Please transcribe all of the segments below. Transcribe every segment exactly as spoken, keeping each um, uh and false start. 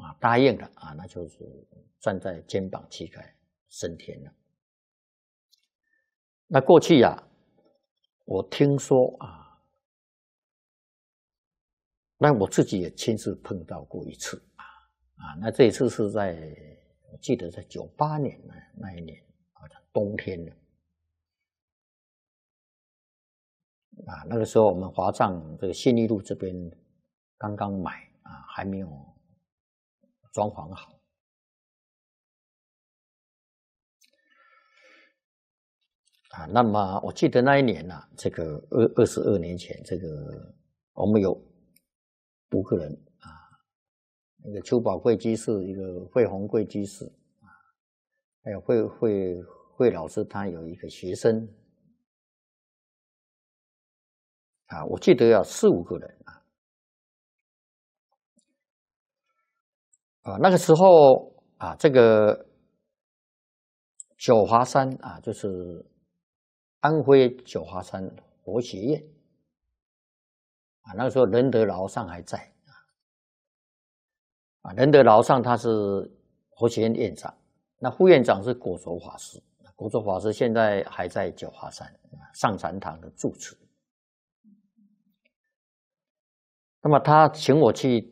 啊答应了啊，那就是站在肩膀膝盖升天了。那过去呀、啊，我听说啊，那我自己也亲自碰到过一次啊啊，那这一次是在我记得在九八年那那一年好像冬天了啊，那个时候我们华藏这个信义路这边刚刚买啊，还没有装潢好。啊，那么我记得那一年呢、啊，这个二二十二年前，这个我们有五个人啊，那个邱宝贵居士，一个惠宏贵居士啊，还有惠惠惠老师，他有一个学生啊，我记得要四五个人啊。啊，那个时候啊，这个九华山啊，就是安徽九华山佛学院啊，那个时候仁德老上还在啊，啊，仁德老上他是佛学院院长，那副院长是果卓法师，果卓法师现在还在九华山上禅堂的住持。那么他请我去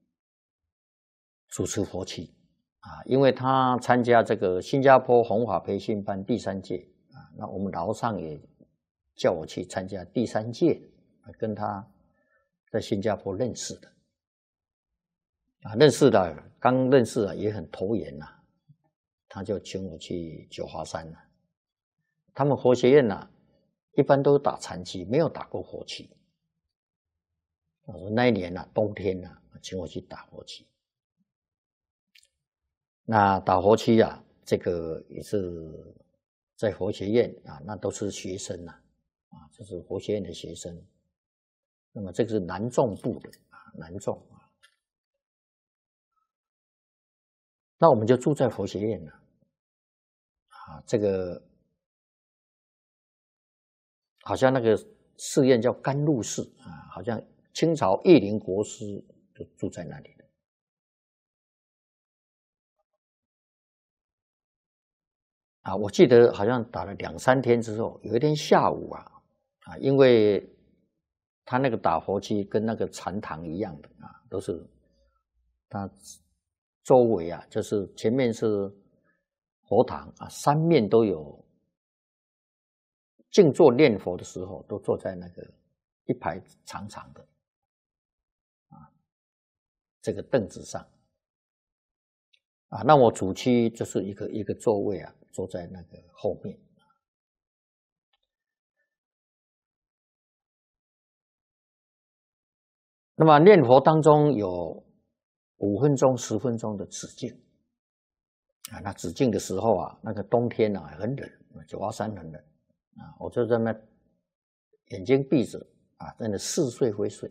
主持佛七啊，因为他参加这个新加坡弘法培训班第三届啊，那我们老上也叫我去参加第三届，跟他在新加坡认识的啊，认识的刚认识啊也很投缘呐、啊，他就请我去九华山了。他们佛学院呐、啊，一般都打禅期，没有打过佛期。我说那一年呐、啊，冬天呐、啊，请我去打佛期。那打佛期啊，这个也是在佛学院啊，那都是学生呐、啊，啊，这是佛学院的学生。那么这个是南众部的啊，南众啊。那我们就住在佛学院了，啊，这个好像那个寺院叫甘露寺啊，好像清朝叶林国师就住在那里的。啊，我记得好像打了两三天之后，有一天下午啊，啊，因为他那个打佛期跟那个禅堂一样的啊，都是他周围啊，就是前面是佛堂啊，三面都有静坐念佛的时候，都坐在那个一排长长的啊这个凳子上啊，那我主区就是一个一个座位啊，坐在那个后面。那么念佛当中有五分钟、十分钟的止境啊。那止境的时候啊，那个冬天啊很冷，九华山很冷啊，我就在那眼睛闭着啊，真的似睡非睡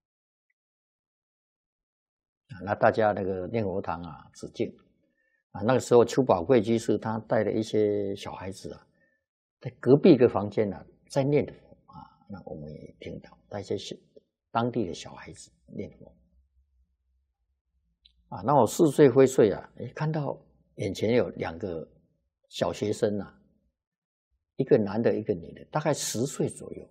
啊。那大家那个念佛堂啊止境啊，那个时候邱宝贵居士他带了一些小孩子啊，在隔壁一个房间啊在念佛啊，那我们也听到带一些小当地的小孩子念佛啊，那我似睡非睡啊，哎，看到眼前有两个小学生啊，一个男的，一个女的，大概十岁左右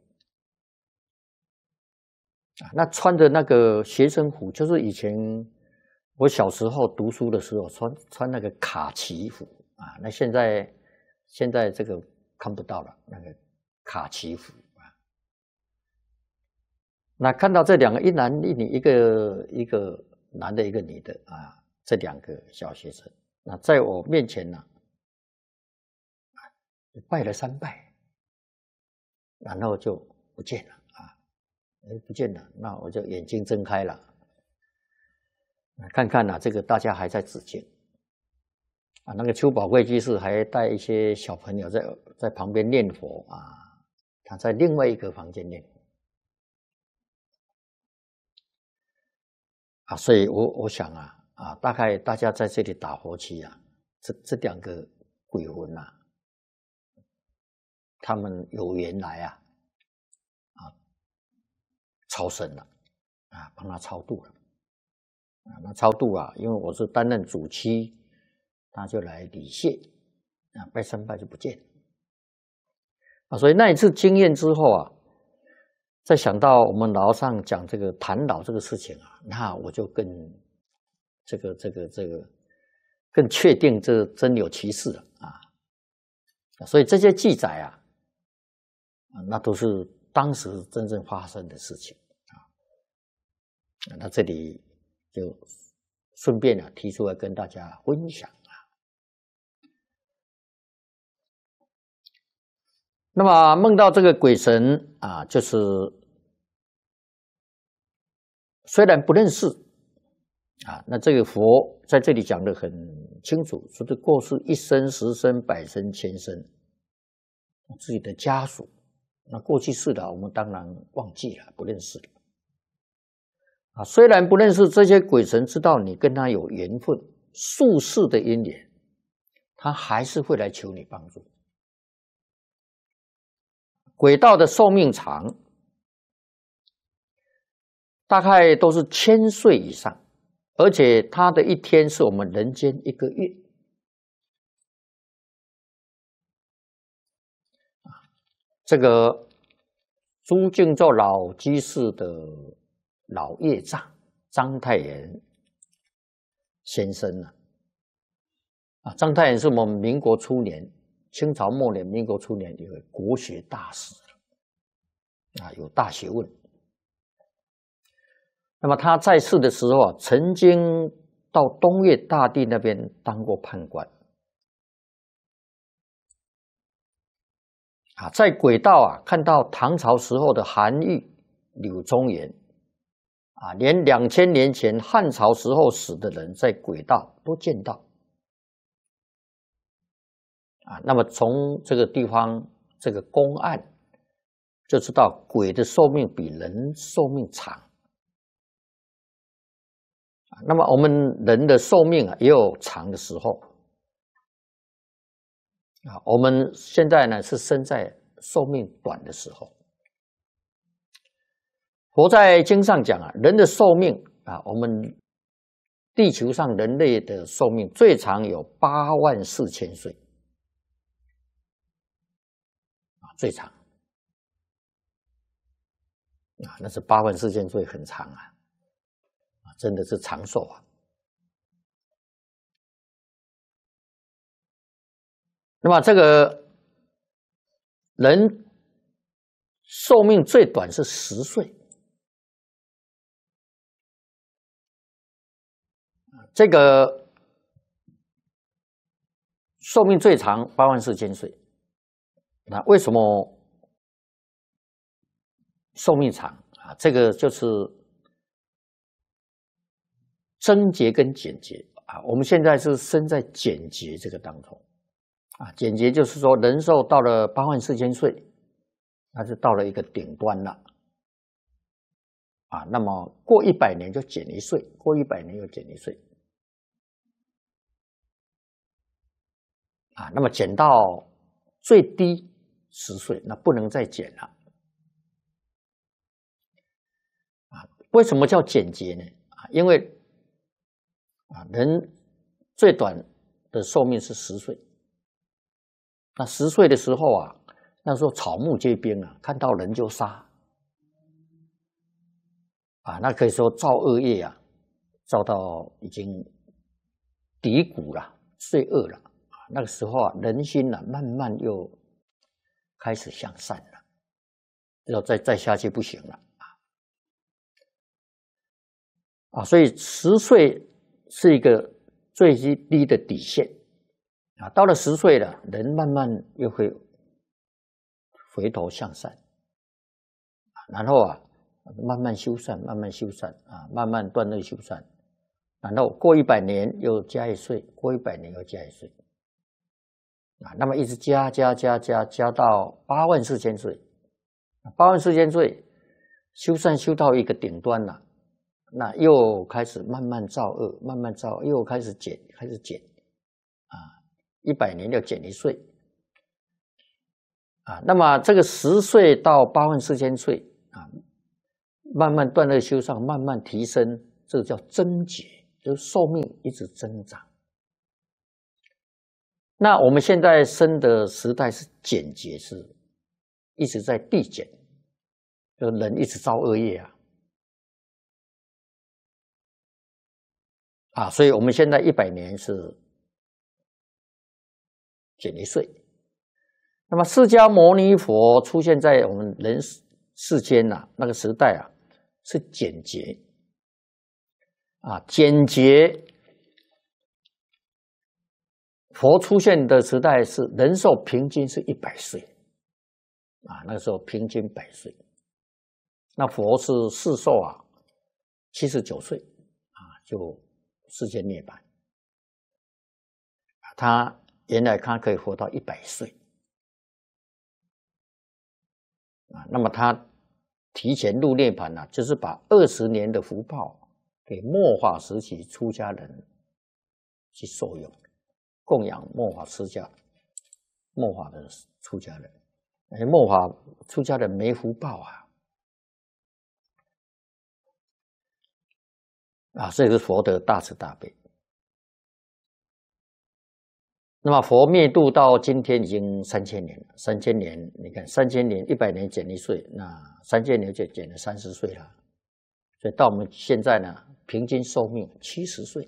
啊，那穿着那个学生服，就是以前我小时候读书的时候穿穿那个卡其服啊，那现在现在这个看不到了，那个卡其服啊。那看到这两个一男一女，一个一个男的，一个女的啊，这两个小学生，那在我面前呢、啊，拜了三拜，然后就不见了啊，不见了，那我就眼睛睁开了，看看呐、啊，这个大家还在止境啊，那个邱宝贵居士还带一些小朋友在在旁边念佛啊，他在另外一个房间念佛啊，所以我我想啊啊，大概大家在这里打佛期啊，这这两个鬼魂啊，他们有缘来啊啊超生了啊，帮他超度了。 啊，那超度啊，因为我是担任主期，他就来礼谢，啊，拜三拜就不见啊，所以那一次经验之后啊，再想到我们老上讲这个谈老这个事情啊，那我就更这个这个这个更确定这真有其事了啊，所以这些记载啊，啊，那都是当时真正发生的事情啊，那这里就顺便啊提出来跟大家分享啊。那么梦到这个鬼神啊，就是虽然不认识啊，那这个佛在这里讲得很清楚，说这过世一生、十生、百生、千生，自己的家属，那过去世的我们当然忘记了，不认识了啊。虽然不认识，这些鬼神知道你跟他有缘分，宿世的因缘，他还是会来求你帮助。鬼道的寿命长，大概都是千岁以上，而且他的一天是我们人间一个月。这个朱敬照老居士的老业障章太炎先生呢，啊，章太炎是我们民国初年、清朝末年、民国初年一位国学大师，啊，有大学问。那么他在世的时候啊，曾经到东岳大帝那边当过判官，啊，在鬼道啊看到唐朝时候的韩愈、柳宗元，啊，连两千年前汉朝时候死的人在鬼道都见到，啊，那么从这个地方这个公案就知道鬼的寿命比人寿命长。那么我们人的寿命啊也有长的时候啊，我们现在呢是生在寿命短的时候。佛在经上讲啊，人的寿命啊，我们地球上人类的寿命最长有八万四千岁啊，最长啊，那是八万四千岁，很长啊。真的是长寿啊！那么这个人寿命最短是十岁，这个寿命最长八万四千岁。那为什么寿命长啊？这个就是增劫跟减劫啊，我们现在是身在减劫这个当中啊，减劫就是说人寿到了八万四千岁，那是到了一个顶端了啊。那么过一百年就减一岁，过一百年又减一岁啊。那么减到最低十岁，那不能再减了啊。为什么叫减劫呢？啊，因为啊，人最短的寿命是十岁。那十岁的时候啊，那时候草木皆兵啊，看到人就杀啊，那可以说造恶业啊，造到已经低谷了，罪恶了啊。那个时候啊，人心啊，慢慢又开始向善了，要再再下去不行了啊啊，所以十岁是一个最低的底线啊，到了十岁了，人慢慢又会回头向善，然后啊，慢慢修善，慢慢修善啊，慢慢断恶修善，然后过一百年又加一岁，过一百年又加一岁啊，那么一直加加加加加到八万四千岁，八万四千岁修善修到一个顶端了。那又开始慢慢造恶，慢慢造恶，又开始减，开始减，啊，一百年要减一岁，啊，那么这个十岁到八万四千岁啊，慢慢断恶修善，慢慢提升，这个叫增劫。 就是寿命一直增长。那我们现在生的时代是减劫，是一直在递减，就人一直造恶业啊。啊，所以我们现在一百年是减一岁。那么释迦牟尼佛出现在我们人世间呐、啊，那个时代啊，是减劫。啊，减劫，佛出现的时代是人寿平均是一百岁，啊，那个时候平均百岁。那佛是世寿啊，七十九岁，啊，就世间涅槃。他原来他可以活到一百岁，啊，那么他提前入涅槃啊，就是把二十年的福报给末法时期出家人去受用，供养末法出家、末法的出家人。哎，末法出家人没福报啊，啊，这是佛的大慈大悲。那么佛灭度到今天已经三千年了，三千年，你看三千年一百年减一岁，那三千年就减了三十岁了。所以到我们现在呢，平均寿命七十岁，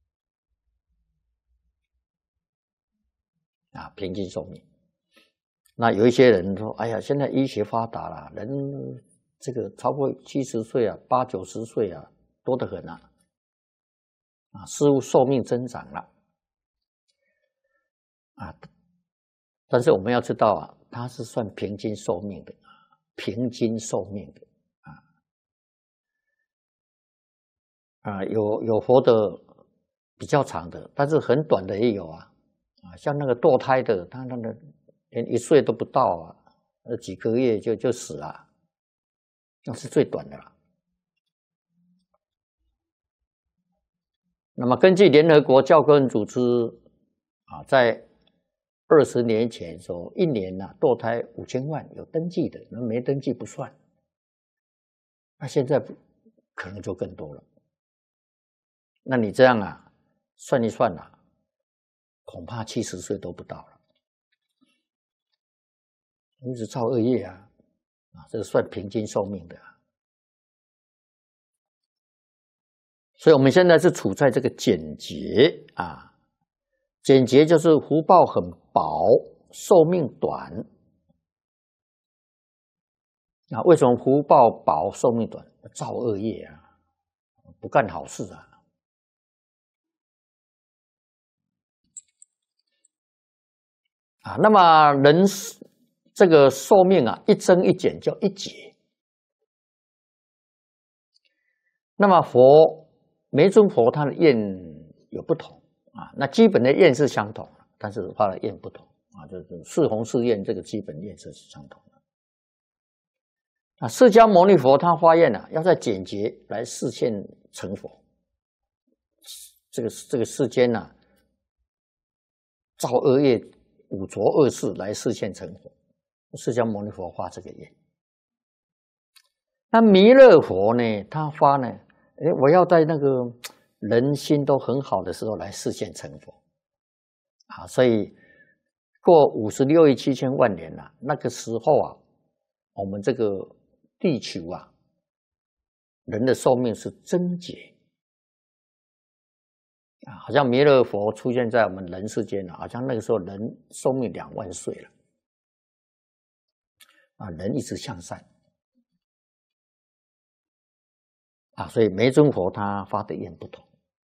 啊，平均寿命。那有一些人说：“哎呀，现在医学发达了，人这个超过七十岁啊，八九十岁啊，多得很啊，啊，似乎寿命增长了。”啊，但是我们要知道啊，它是算平均寿命的，平均寿命的啊啊，有有活得比较长的，但是很短的也有啊啊，像那个堕胎的，他那个连一岁都不到啊，呃几个月就就死了，那是最短的了。那么根据联合国教科文组织啊，在二十年前说，一年呐、啊、堕胎五千万有登记的，那没登记不算。那现在可能就更多了。那你这样啊，算一算啊，恐怕七十岁都不到了。一直造恶业啊，啊，这算平均寿命的、啊。所以我们现在是处在这个减劫啊，减劫就是福报很薄。寿命短啊？为什么福报薄、寿命短？造恶业啊，不干好事啊。啊，那么人这个寿命啊，一增一减叫一劫。那么佛每尊佛他的愿有不同啊，那基本的愿是相同的，但是他的愿不同。啊，就是四弘誓愿这个基本愿是相同的。啊，释迦牟尼佛他发愿啊，要在减劫来示现成佛。这个这个世间呐、啊，造恶业五浊恶世来示现成佛。释迦牟尼佛发这个愿。那弥勒佛呢，他发呢，哎，我要在那个人心都很好的时候来示现成佛。啊，所以。过五十六亿七千万年了、啊，那个时候啊，我们这个地球啊，人的寿命是增劫啊，好像弥勒佛出现在我们人世间了、啊，好像那个时候人寿命两万岁了啊，人一直向善啊，所以每尊佛他发的愿不同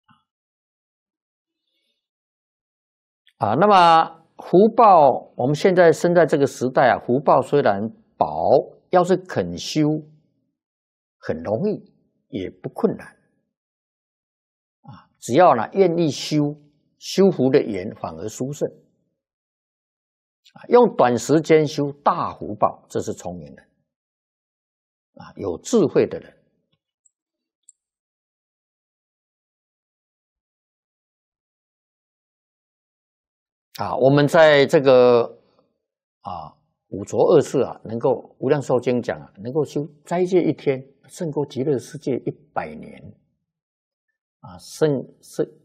啊，那么。福报，我们现在生在这个时代啊，福报虽然薄，要是肯修，很容易，也不困难啊。只要呢愿意修，修福的缘反而殊胜啊。用短时间修大福报，这是聪明人啊，有智慧的人。啊，我们在这个啊五浊恶世啊，能够无量寿经讲啊，能够修斋戒一天，胜过极乐世界一百年啊，圣圣